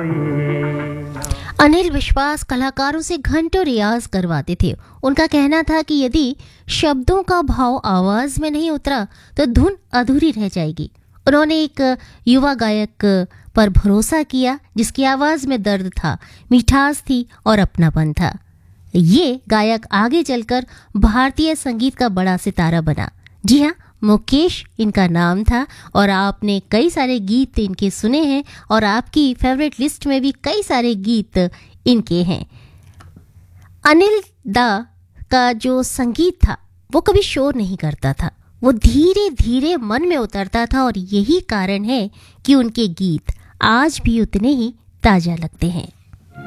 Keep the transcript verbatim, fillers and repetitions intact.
अनिल विश्वास कलाकारों से घंटों रियाज करवाते थे। उनका कहना था कि यदि शब्दों का भाव आवाज में नहीं उतरा तो धुन अधूरी रह जाएगी। उन्होंने एक युवा गायक पर भरोसा किया जिसकी आवाज में दर्द था, मिठास थी और अपनापन था। ये गायक आगे चलकर भारतीय संगीत का बड़ा सितारा बना। जी हाँ, मुकेश इनका नाम था और आपने कई सारे गीत इनके सुने हैं और आपकी फेवरेट लिस्ट में भी कई सारे गीत इनके हैं। अनिल दा का जो संगीत था वो कभी शोर नहीं करता था, वो धीरे धीरे मन में उतरता था और यही कारण है कि उनके गीत आज भी उतने ही ताजा लगते हैं।